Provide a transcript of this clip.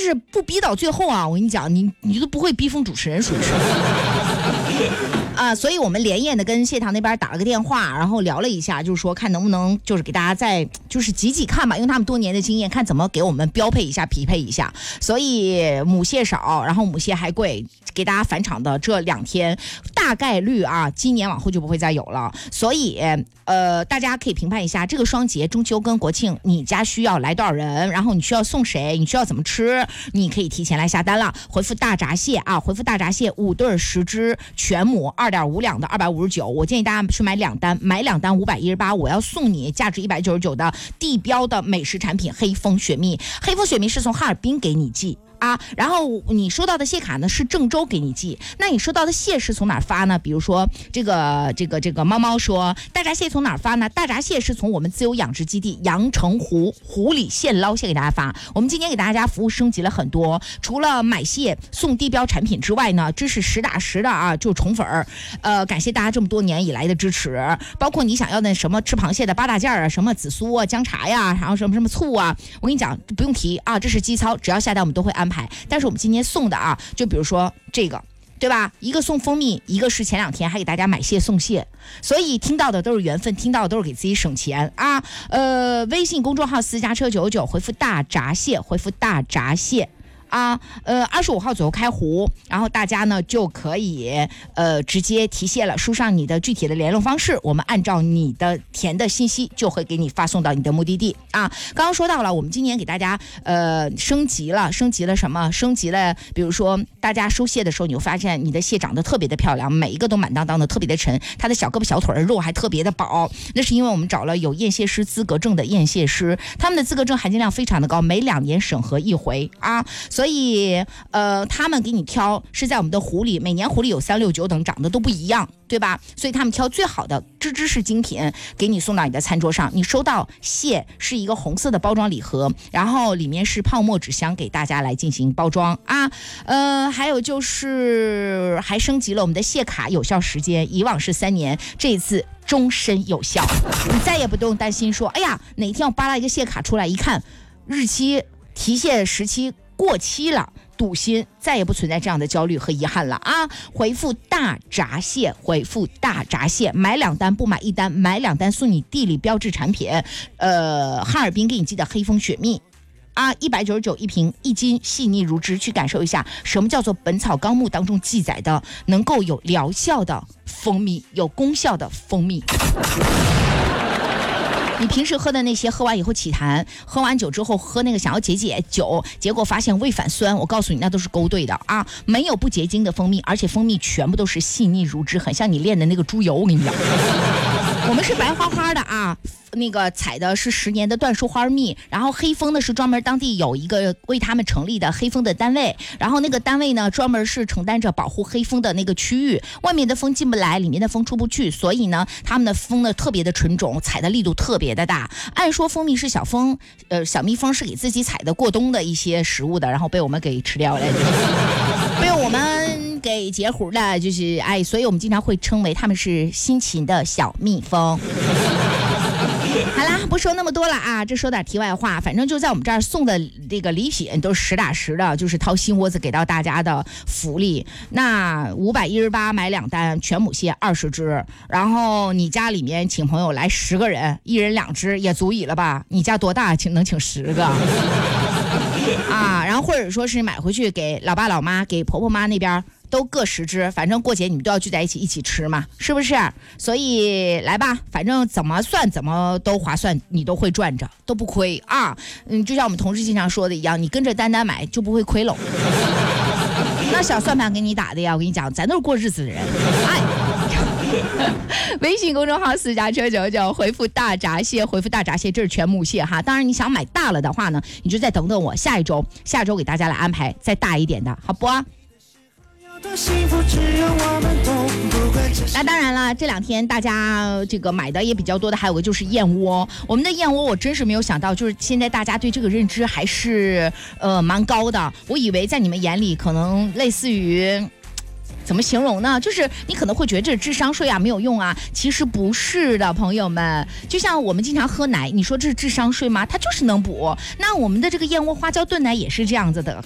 就是不逼到最后啊，我跟你讲，你都不会逼疯主持人，属于是。所以我们连夜的跟谢堂那边打了个电话，然后聊了一下，就是说看能不能就是给大家再就是挤看吧，用他们多年的经验，看怎么给我们标配一下、匹配一下。所以母蟹少，然后母蟹还贵，给大家返场的这2天，大概率啊，今年往后就不会再有了。所以大家可以评判一下这个双节中秋跟国庆，你家需要来多少人，然后你需要送谁，你需要怎么吃，你可以提前来下单了。回复大闸蟹啊，回复大闸蟹5对10只全母2.5两的259，我建议大家去买2单，买2单518，我要送你价值199的地标的美食产品黑蜂雪蜜。黑蜂雪蜜是从哈尔滨给你寄啊，然后你收到的蟹卡呢是郑州给你寄，那你收到的蟹是从哪儿发呢？比如说这个猫猫说大闸蟹从哪儿发呢？大闸蟹是从我们自由养殖基地阳澄湖里现捞蟹给大家发。我们今年给大家服务升级了很多，除了买蟹送地标产品之外呢，这是实打实的啊，就宠粉儿。感谢大家这么多年以来的支持，包括你想要的什么吃螃蟹的8大件啊，什么紫苏啊、姜茶呀，然后什么醋啊，我跟你讲不用提啊，这是基操，只要下单我们都会安排。但是我们今天送的啊，就比如说这个，对吧？一个送蜂蜜，一个是前2天还给大家买蟹送蟹，所以听到的都是缘分，听到的都是给自己省钱啊。微信公众号私家车99，回复大闸蟹，回复大闸蟹。25号左右开壶，然后大家呢就可以直接提蟹了，输上你的具体的联络方式，我们按照你的填的信息就会给你发送到你的目的地啊。刚刚说到了，我们今年给大家升级了什么？升级了，比如说大家收蟹的时候，你会发现你的蟹长得特别的漂亮，每一个都满当当的，特别的沉，它的小胳膊小腿的肉还特别的薄，那是因为我们找了有验蟹师资格证的验蟹师，他们的资格证含金量非常的高，每2年审核1回啊。所以他们给你挑是在我们的湖里，每年湖里有3、6、9等，长得都不一样，对吧？所以他们挑最好的芝士精品给你送到你的餐桌上。你收到蟹是一个红色的包装礼盒，然后里面是泡沫纸箱给大家来进行包装啊。还有就是还升级了我们的蟹卡有效时间，以往是3年，这一次终身有效，你再也不用担心说哎呀哪天我扒拉一个蟹卡出来，一看日期提蟹时期过期了，堵心，再也不存在这样的焦虑和遗憾了啊！回复大闸蟹，回复大闸蟹，买2单不买1单，买2单送你地理标志产品，哈尔滨给你寄的黑蜂雪蜜啊，199一瓶，1斤，细腻如脂，去感受一下什么叫做《本草纲目》当中记载的能够有疗效的蜂蜜，有功效的蜂蜜。你平时喝的那些，喝完以后起痰，喝完酒之后喝那个想要解酒，结果发现胃反酸，我告诉你那都是勾兑的啊，没有不结晶的蜂蜜，而且蜂蜜全部都是细腻如脂，很像你炼的那个猪油，我跟你讲。我们是白花花的啊，那个采的是10年的椴树花蜜，然后黑蜂呢是专门当地有一个为他们成立的黑蜂的单位，然后那个单位呢专门是承担着保护黑蜂的那个区域，外面的蜂进不来，里面的蜂出不去，所以呢他们的蜂呢特别的纯种，采的力度特别的大。按说蜂蜜是小蜜蜂是给自己采的过冬的一些食物的，然后被我们给吃掉了，被我们给截胡了，就是所以我们经常会称为他们是辛勤的小蜜蜂。好啦，不说那么多了啊，这说点题外话，反正就在我们这儿送的这个礼品都是实打实的，就是掏心窝子给到大家的福利。那518买2单，全母蟹20只，然后你家里面请朋友来10个人，1人2只也足以了吧？你家多大能请10个？啊，然后或者说是买回去给老爸老妈、给婆婆妈那边都各10只，反正过节你们都要聚在一起吃嘛，是不是？所以来吧，反正怎么算怎么都划算，你都会赚着，都不亏啊。就像我们同事经常说的一样，你跟着单单买就不会亏喽。那小算盘给你打的呀，我跟你讲，咱都是过日子的人。微信公众号私家车99，回复大闸蟹，回复大闸蟹，这是全母蟹哈。当然你想买大了的话呢，你就再等等我，下周给大家来安排再大一点的，好不？那当然了，这2天大家这个买的也比较多的，还有个就是燕窝。我们的燕窝我真是没有想到，就是现在大家对这个认知还是蛮高的。我以为在你们眼里可能类似于怎么形容呢？就是你可能会觉得这是智商税啊，没有用啊，其实不是的，朋友们。就像我们经常喝奶，你说这是智商税吗？它就是能补。那我们的这个燕窝花椒炖奶也是这样子的，